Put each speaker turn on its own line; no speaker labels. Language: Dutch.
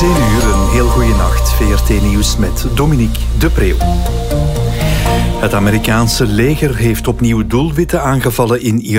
10 uur, een heel goede nacht. VRT Nieuws met Dominique de Preeuw. Het Amerikaanse leger heeft opnieuw doelwitten aangevallen in Irak.